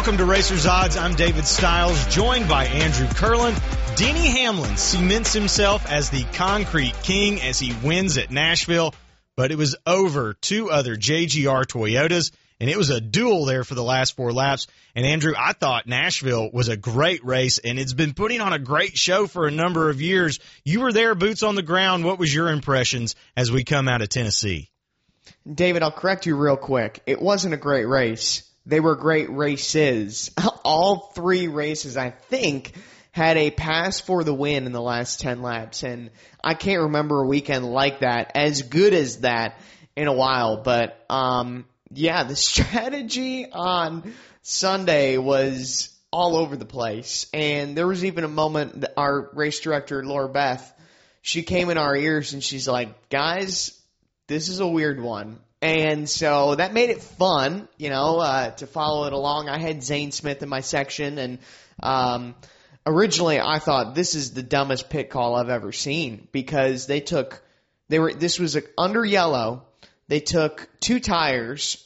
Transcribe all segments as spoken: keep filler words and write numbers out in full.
Welcome to Racers Odds. I'm David Stiles, joined by Andrew Curlin. Denny Hamlin cements himself as the concrete king as he wins at Nashville, but it was over two other J G R Toyotas, and it was a duel there for the last four laps. And Andrew, I thought Nashville was a great race, and it's been putting on a great show for a number of years. You were there, boots on the ground. What was your impressions as we come out of Tennessee? David, I'll correct you real quick. It wasn't a great race. They were great races. All three races, I think, had a pass for the win in the last ten laps. And I can't remember a weekend like that, as good as that, in a while. But, um, yeah, the strategy on Sunday was all over the place. And there was even a moment that our race director, Laura Beth, she came in our ears and she's like, guys, this is a weird one. And so that made it fun, you know, uh, to follow it along. I had Zane Smith in my section, and um, originally I thought this is the dumbest pit call I've ever seen, because they took, they were, this was a, under yellow, they took two tires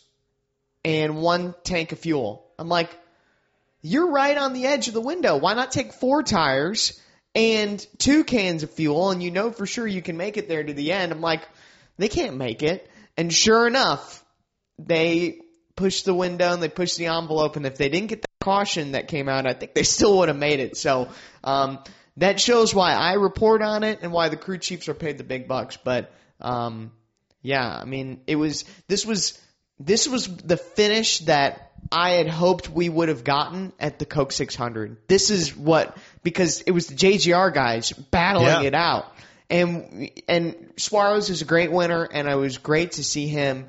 and one tank of fuel. I'm like, you're right on the edge of the window. Why not take four tires and two cans of fuel, and you know for sure you can make it there to the end? I'm like, they can't make it. And sure enough, they pushed the window and they pushed the envelope, and if they didn't get that caution that came out, I think they still would have made it. So um, that shows why I report on it and why the crew chiefs are paid the big bucks. But um, yeah, I mean, it was this was this was the finish that I had hoped we would have gotten at the Coke six hundred. This is what, because it was the J G R guys battling yeah. it out. And and Suarez is a great winner, and it was great to see him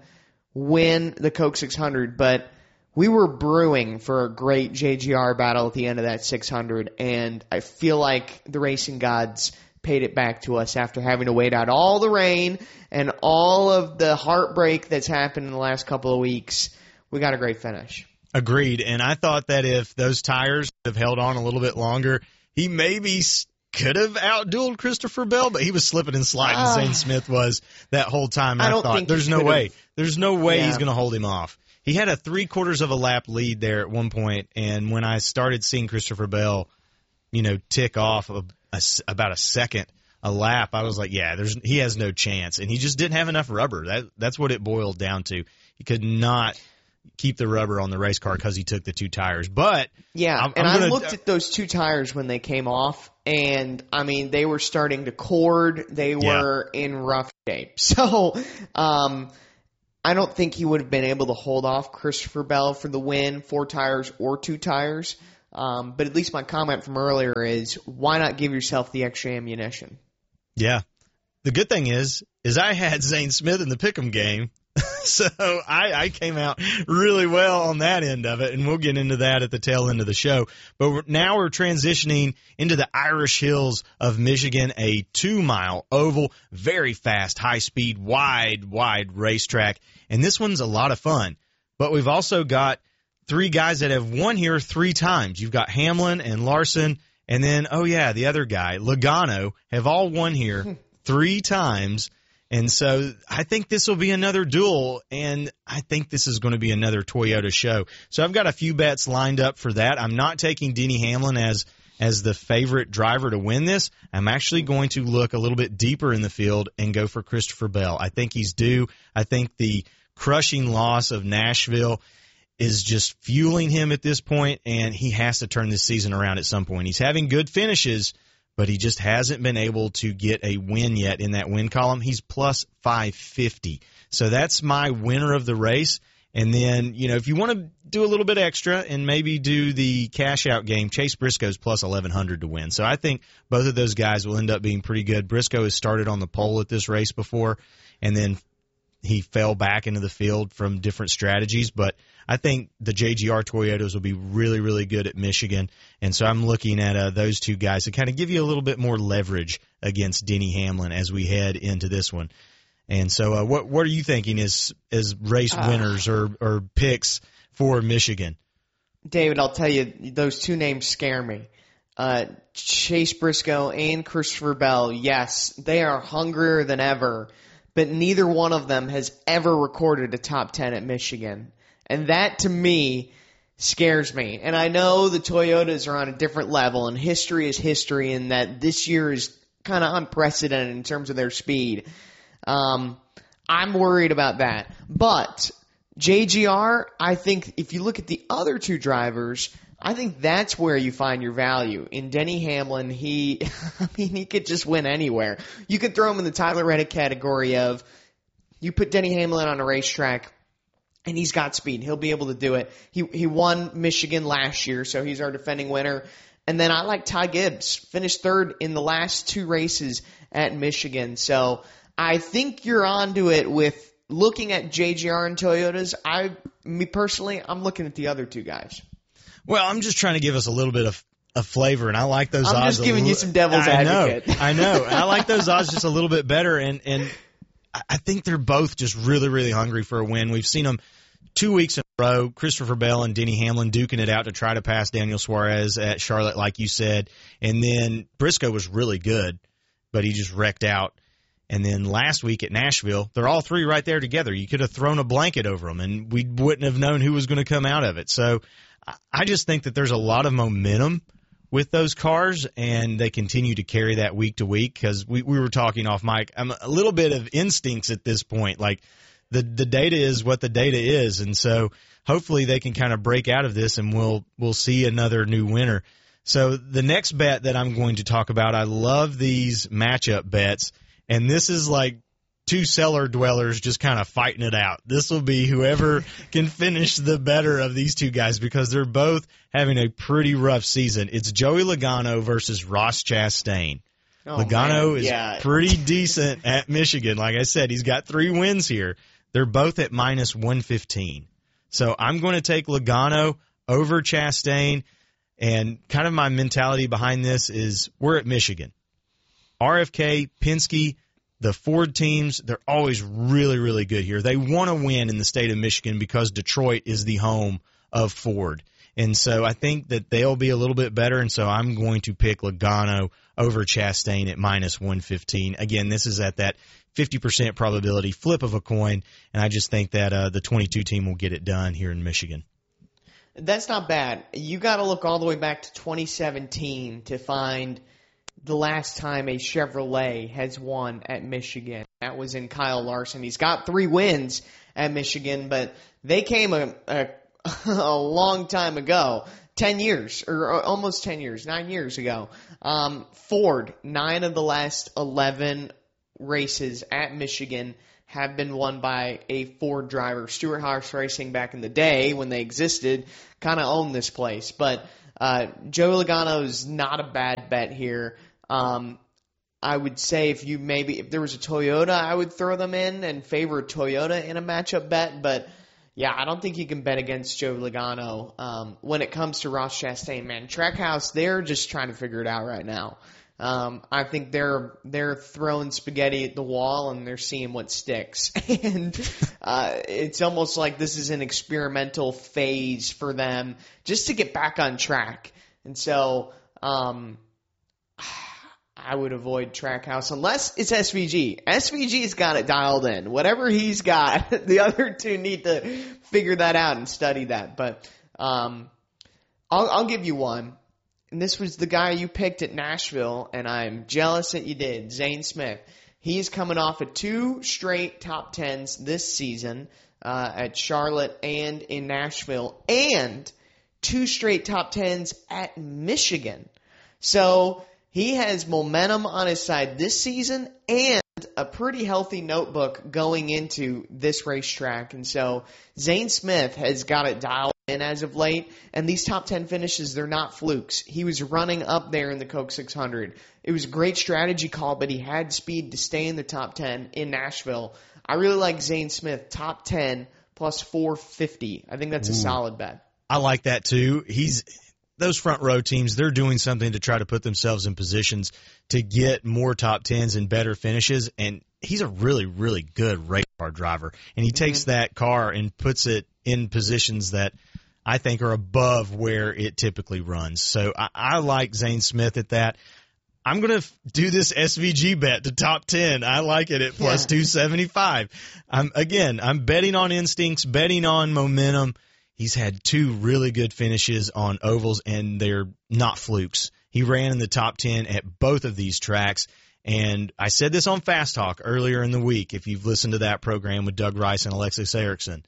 win the Coke six hundred. But we were brewing for a great J G R battle at the end of that six hundred, and I feel like the racing gods paid it back to us after having to wait out all the rain and all of the heartbreak that's happened in the last couple of weeks. We got a great finish. Agreed, and I thought that if those tires have held on a little bit longer, he maybe could have outdueled Christopher Bell, but he was slipping and sliding. Uh, Zane Smith was that whole time. I, I don't thought, think there's no way. There's no way yeah. he's going to hold him off. He had a three-quarters of a lap lead there at one point, and when I started seeing Christopher Bell, you know, tick off a, a, about a second a lap, I was like, yeah, there's he has no chance. And he just didn't have enough rubber. That That's what it boiled down to. He could not keep the rubber on the race car because he took the two tires. But yeah, I'm, and I'm I gonna, looked at those two tires when they came off, and I mean, they were starting to cord. They were yeah. in rough shape. So um, I don't think he would have been able to hold off Christopher Bell for the win, four tires or two tires. Um, but at least my comment from earlier is, why not give yourself the extra ammunition? Yeah. The good thing is, is I had Zane Smith in the pick'em game. So I, I came out really well on that end of it, and we'll get into that at the tail end of the show. But we're, now we're transitioning into the Irish Hills of Michigan, a two-mile oval, very fast, high-speed, wide, wide racetrack. And this one's a lot of fun. But we've also got three guys that have won here three times. You've got Hamlin and Larson, and then, oh, yeah, the other guy, Logano, have all won here three times. And so I think this will be another duel, and I think this is going to be another Toyota show. So I've got a few bets lined up for that. I'm not taking Denny Hamlin as as the favorite driver to win this. I'm actually going to look a little bit deeper in the field and go for Christopher Bell. I think he's due. I think the crushing loss of Nashville is just fueling him at this point, and he has to turn this season around at some point. He's having good finishes, but he just hasn't been able to get a win yet in that win column. He's plus five fifty. So that's my winner of the race. And then, you know, if you want to do a little bit extra and maybe do the cash-out game, Chase Briscoe's plus eleven hundred to win. So I think both of those guys will end up being pretty good. Briscoe has started on the pole at this race before, and then he fell back into the field from different strategies. But I think the J G R Toyotas will be really, really good at Michigan. And so I'm looking at uh, those two guys to kind of give you a little bit more leverage against Denny Hamlin as we head into this one. And so uh, what what are you thinking as, as race uh, winners or, or picks for Michigan? David, I'll tell you, those two names scare me. Uh, Chase Briscoe and Christopher Bell, yes, they are hungrier than ever, but neither one of them has ever recorded a top ten at Michigan. And that, to me, scares me. And I know the Toyotas are on a different level, and history is history, and that this year is kind of unprecedented in terms of their speed. Um, I'm worried about that. But J G R, I think if you look at the other two drivers, I think that's where you find your value. In Denny Hamlin, he, I mean, he could just win anywhere. You could throw him in the Tyler Reddick category of, you put Denny Hamlin on a racetrack, and he's got speed. He'll be able to do it. He he won Michigan last year, so he's our defending winner. And then I like Ty Gibbs, finished third in the last two races at Michigan. So I think you're onto it with looking at J G R and Toyotas. I, me personally, I'm looking at the other two guys. Well, I'm just trying to give us a little bit of a flavor, and I like those I'm odds. I'm just giving li- you some devil's I advocate. Know, I know. I like those odds just a little bit better, and and I think they're both just really, really hungry for a win. We've seen them two weeks in a row, Christopher Bell and Denny Hamlin duking it out to try to pass Daniel Suarez at Charlotte, like you said. And then Briscoe was really good, but he just wrecked out. And then last week at Nashville, they're all three right there together. You could have thrown a blanket over them, and we wouldn't have known who was going to come out of it. So I just think that there's a lot of momentum with those cars, and they continue to carry that week to week, because we, we were talking off mic. I'm a little bit of instincts at this point. Like, the the data is what the data is, and so hopefully they can kind of break out of this, and we'll we'll see another new winner. So the next bet that I'm going to talk about, I love these matchup bets, and this is like two cellar dwellers just kind of fighting it out. This will be whoever can finish the better of these two guys, because they're both having a pretty rough season. It's Joey Logano versus Ross Chastain. Oh, Logano man. is yeah. pretty decent at Michigan. Like I said, he's got three wins here. They're both at minus one fifteen. So I'm going to take Logano over Chastain, and kind of my mentality behind this is we're at Michigan. R F K, Penske, the Ford teams, they're always really, really good here. They want to win in the state of Michigan because Detroit is the home of Ford. And so I think that they'll be a little bit better, and so I'm going to pick Logano over Chastain at minus one fifteen. Again, this is at that fifty percent probability flip of a coin, and I just think that uh, the twenty-two team will get it done here in Michigan. That's not bad. You got to look all the way back to twenty seventeen to find the last time a Chevrolet has won at Michigan. That was in Kyle Larson. He's got three wins at Michigan, but they came a, a, a long time ago, ten years, or almost ten years, nine years ago. Um, Ford, nine of the last eleven races at Michigan have been won by a Ford driver. Stuart Haas Racing back in the day when they existed kind of owned this place. But uh, Joey Logano is not a bad bet here. Um, I would say if you maybe if there was a Toyota, I would throw them in and favor Toyota in a matchup bet. But yeah, I don't think you can bet against Joey Logano um, when it comes to Ross Chastain. Man, Trackhouse, they're just trying to figure it out right now. Um, I think they're they're throwing spaghetti at the wall and they're seeing what sticks. and uh, it's almost like this is an experimental phase for them just to get back on track. And so um, I would avoid Trackhouse unless it's S V G. S V G's got it dialed in. Whatever he's got, the other two need to figure that out and study that. But um, I'll, I'll give you one. And this was the guy you picked at Nashville, and I'm jealous that you did, Zane Smith. He's coming off of two straight top tens this season uh, at Charlotte and in Nashville, and two straight top tens at Michigan. So he has momentum on his side this season and a pretty healthy notebook going into this racetrack. And so Zane Smith has got it dialed in as of late, and these top ten finishes, they're not flukes. He was running up there in the Coke six hundred. It was a great strategy call, but he had speed to stay in the top ten in Nashville. I really like Zane Smith, top ten plus four fifty. I think that's a Ooh. solid bet. I like that too. He's those front row teams, they're doing something to try to put themselves in positions to get more top tens and better finishes, and he's a really, really good race car driver. And he takes mm-hmm. that car and puts it in positions that I think are above where it typically runs. So I, I like Zane Smith at that. I'm going to f- do this S V G bet to top ten. I like it at plus yeah. two seventy-five. I'm, again, I'm betting on instincts, betting on momentum. He's had two really good finishes on ovals, and they're not flukes. He ran in the top ten at both of these tracks, and I said this on Fast Talk earlier in the week, if you've listened to that program with Doug Rice and Alexis Erickson.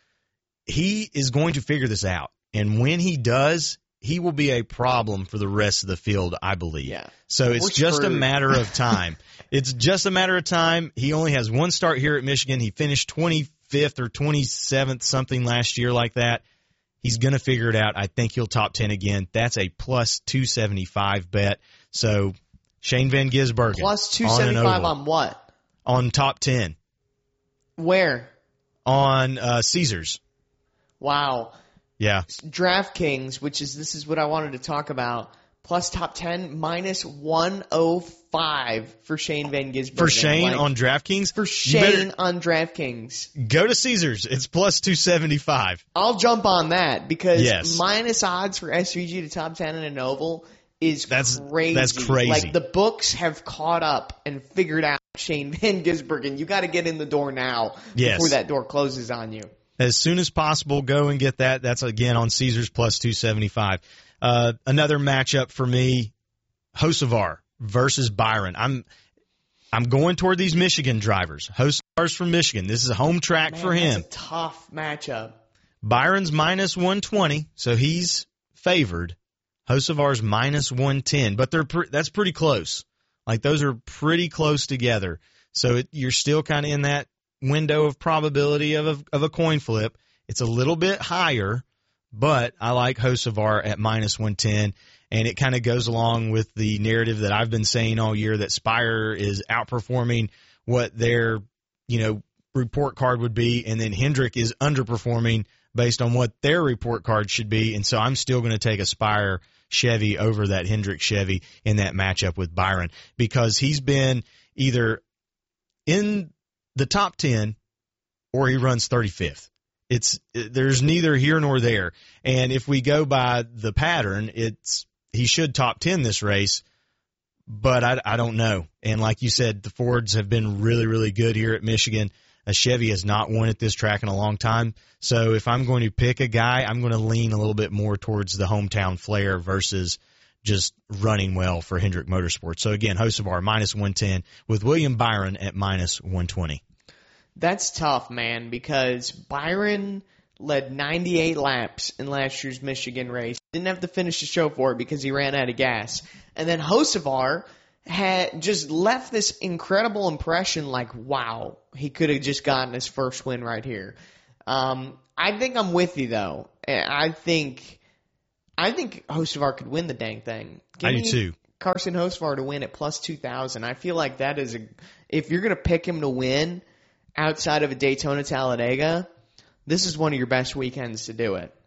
He is going to figure this out, and when he does, he will be a problem for the rest of the field, I believe. Yeah. So it's We're just screwed. a matter of time. It's just a matter of time. He only has one start here at Michigan. He finished twenty-fifth or twenty-seventh, something last year like that. He's going to figure it out. I think he'll top ten again. That's a plus two seventy-five bet. So Shane Van Gisbergen. Plus two seventy-five on, on what? On top ten. Where? On uh, Caesars. Wow. Yeah. DraftKings, which is this is what I wanted to talk about. Plus top ten, minus one oh five for Shane Van Gisbergen. For Shane like, on DraftKings? For Shane on DraftKings. Go to Caesars. It's plus two seventy-five. I'll jump on that because yes. minus odds for S V G to top ten in a Noble is that's, crazy. That's crazy. Like the books have caught up and figured out Shane Van Gisbergen. You got to get in the door now yes. before that door closes on you. As soon as possible, go and get that. That's, again, on Caesars plus two seventy-five. Uh, another matchup for me, Hocevar versus Byron. I'm I'm going toward these Michigan drivers. Hocevar's from Michigan. This is a home track Man, for him. That's a tough matchup. Byron's minus one twenty, so he's favored. Hocevar's minus one ten, but they're pre- that's pretty close. Like, those are pretty close together. So it, you're still kind of in that window of probability of a, of a coin flip. It's a little bit higher, but I like Hocevar at minus one ten, and it kind of goes along with the narrative that I've been saying all year that Spire is outperforming what their, you know, report card would be, and then Hendrick is underperforming based on what their report card should be, and so I'm still going to take a Spire Chevy over that Hendrick Chevy in that matchup with Byron because he's been either in the top ten or he runs thirty-fifth. It's there's neither here nor there. And if we go by the pattern, it's he should top ten this race, but I, I don't know. And like you said, the Fords have been really, really good here at Michigan. A Chevy has not won at this track in a long time. So if I'm going to pick a guy, I'm going to lean a little bit more towards the hometown flair versus just running well for Hendrick Motorsports. So again, Hocevar minus one ten with William Byron at minus one twenty. That's tough, man, because Byron led ninety-eight laps in last year's Michigan race. Didn't have to finish the show for it because he ran out of gas. And then Hocevar had just left this incredible impression like, wow, he could have just gotten his first win right here. Um, I think I'm with you, though. I think I think Hocevar could win the dang thing. Give I do, me too. Carson Hocevar to win at plus two thousand. I feel like that is a – if you're going to pick him to win – outside of a Daytona Talladega, this is one of your best weekends to do it.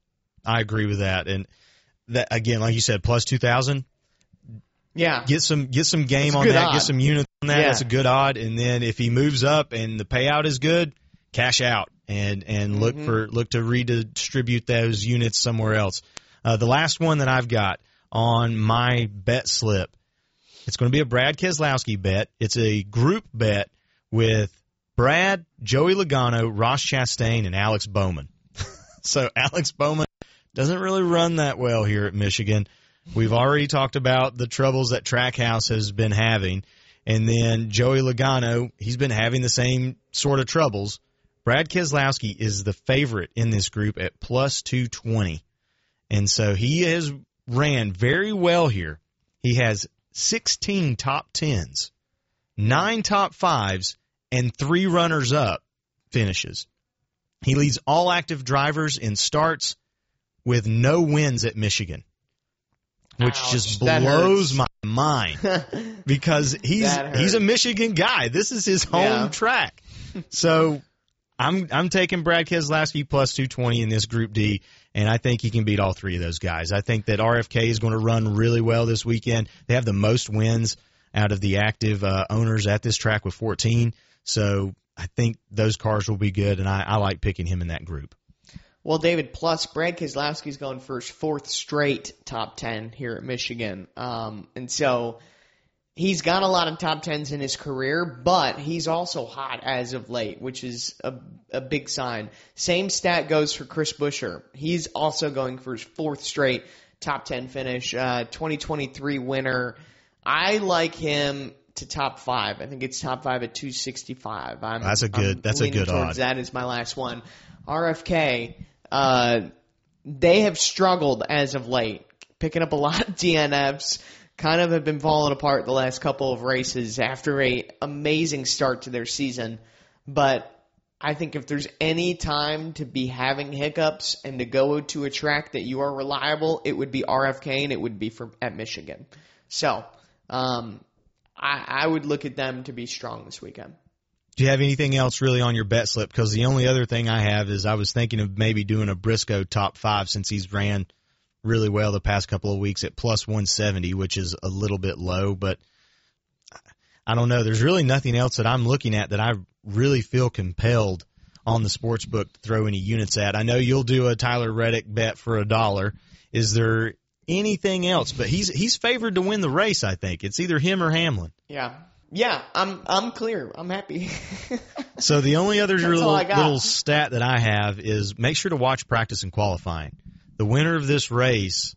I agree with that. And that again, like you said, plus two thousand. Yeah. Get some get some game That's on that, odd. get some units on that. Yeah. That's a good odd. And then if he moves up and the payout is good, cash out and and look Mm-hmm. for look to redistribute those units somewhere else. Uh, the last one that I've got on my bet slip, it's going to be a Brad Keselowski bet. It's a group bet with Brad, Joey Logano, Ross Chastain, and Alex Bowman. So Alex Bowman doesn't really run that well here at Michigan. We've already talked about the troubles that Trackhouse has been having. And then Joey Logano, he's been having the same sort of troubles. Brad Keselowski is the favorite in this group at plus two twenty. And so he has ran very well here. He has sixteen top tens, nine top fives, and three runners-up finishes. He leads all active drivers in starts with no wins at Michigan, which Ouch, just that blows hurts. my mind because he's That he's a hurts. Michigan guy. This is his home Yeah. track. So I'm I'm taking Brad Keselowski plus two twenty in this Group D, and I think he can beat all three of those guys. I think that R F K is going to run really well this weekend. They have the most wins out of the active uh, owners at this track with fourteen. So I think those cars will be good, and I, I like picking him in that group. Well, David, plus Brad Keselowski's going for his fourth straight top ten here at Michigan. Um, and so he's got a lot of top tens in his career, but he's also hot as of late, which is a, a big sign. Same stat goes for Chris Buescher. He's also going for his fourth straight top ten finish, uh, twenty twenty-three winner. I like him to top five. I think it's top five at two sixty-five. I'm, that's a good. I'm that's a good odd. That is my last one. R F K. Uh, they have struggled as of late, picking up a lot of D N Fs. Kind of have been falling apart the last couple of races after a amazing start to their season. But I think if there's any time to be having hiccups and to go to a track that you are reliable, it would be R F K and it would be for at Michigan. So um, I, I would look at them to be strong this weekend. Do you have anything else really on your bet slip? Because the only other thing I have is I was thinking of maybe doing a Briscoe top five since he's ran really well the past couple of weeks at plus one seventy, which is a little bit low, but I don't know. There's really nothing else that I'm looking at that I really feel compelled on the sports book to throw any units at. I know you'll do a Tyler Reddick bet for a dollar. Is there anything else? But he's he's favored to win the race, I think. It's either him or Hamlin. Yeah. Yeah, I'm I'm clear. I'm happy. So the only other little, little stat that I have is make sure to watch practice and qualifying. The winner of this race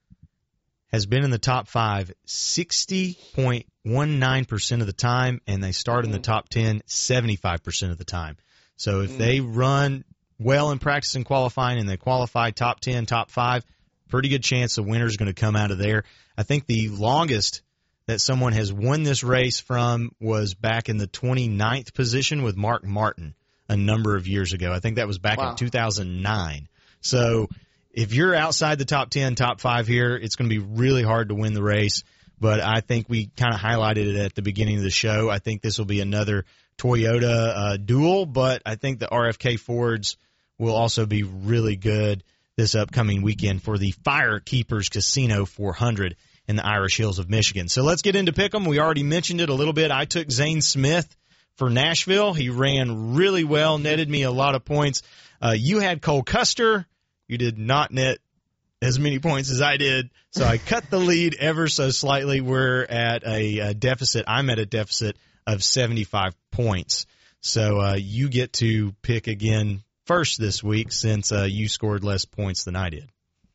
has been in the top five sixty point one nine percent of the time, and they start in the top ten seventy-five percent of the time. So if mm. they run well in practice and qualifying and they qualify top ten, top five, pretty good chance the winner is going to come out of there. I think the longest that someone has won this race from was back in the twenty-ninth position with Mark Martin a number of years ago. I think that was back wow. in two thousand nine. So if you're outside the top ten, top five here, it's going to be really hard to win the race. But I think we kind of highlighted it at the beginning of the show. I think this will be another Toyota uh, duel, but I think the R F K Fords will also be really good this upcoming weekend for the Firekeepers Casino four hundred in the Irish Hills of Michigan. So let's get into Pick'em. We already mentioned it a little bit. I took Zane Smith for Nashville. He ran really well, netted me a lot of points. Uh, you had Cole Custer. You did not net as many points as I did, so I cut the lead ever so slightly. We're at a, a deficit. I'm at a deficit of seventy-five points. So uh, you get to pick again first this week since uh, you scored less points than I did.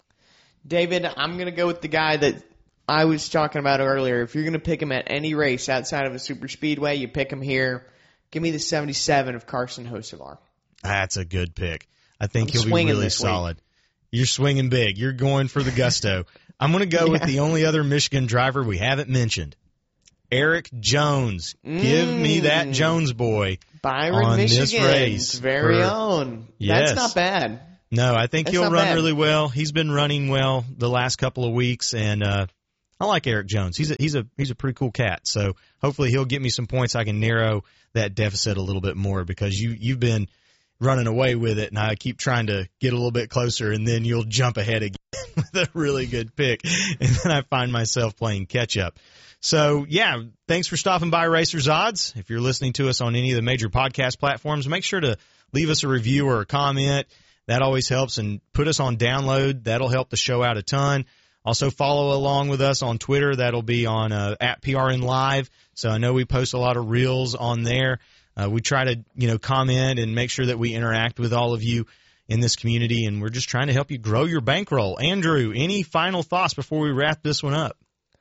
David, I'm going to go with the guy that I was talking about earlier. If you're going to pick him at any race outside of a super speedway, you pick him here. Give me the seventy-seven of Carson Hocevar. That's a good pick. I think I'm he'll be really solid. Week. You're swinging big. You're going for the gusto. I'm going to go yeah. with the only other Michigan driver we haven't mentioned, Eric Jones. Mm. Give me that Jones boy Byron, on Michigan's this race. very for, own. Yes. That's not bad. No, I think That's he'll run bad. really well. He's been running well the last couple of weeks, and uh, I like Eric Jones. He's a he's a he's a pretty cool cat. So hopefully he'll get me some points. I can narrow that deficit a little bit more because you you've been running away with it, and I keep trying to get a little bit closer, and then you'll jump ahead again with a really good pick, and then I find myself playing catch-up. So, yeah, thanks for stopping by Racers Odds. If you're listening to us on any of the major podcast platforms, make sure to leave us a review or a comment. That always helps, and put us on download. That'll help the show out a ton. Also, follow along with us on Twitter. That'll be on uh, at P R N Live. So I know we post a lot of reels on there. Uh, we try to, you know, comment and make sure that we interact with all of you in this community, and we're just trying to help you grow your bankroll. Andrew, any final thoughts before we wrap this one up?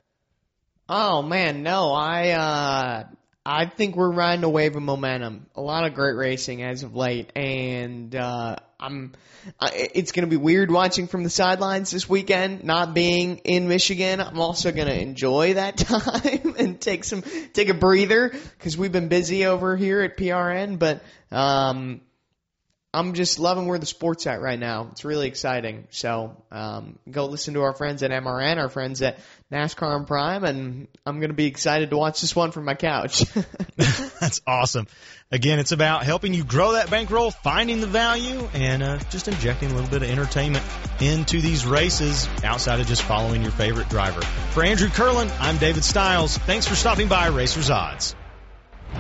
Oh, man, no. I uh, I think we're riding a wave of momentum. A lot of great racing as of late, and uh, I'm. I, it's going to be weird watching from the sidelines this weekend, not being in Michigan. I'm also going to enjoy that time and take some take a breather because we've been busy over here at P R N. But um, I'm just loving where the sport's at right now. It's really exciting. So um, go listen to our friends at M R N, our friends at NASCAR and Prime, and I'm going to be excited to watch this one from my couch. That's awesome. Again, it's about helping you grow that bankroll, finding the value, and uh, just injecting a little bit of entertainment into these races outside of just following your favorite driver. For Andrew Curlin, I'm David Stiles. Thanks for stopping by Racers Odds.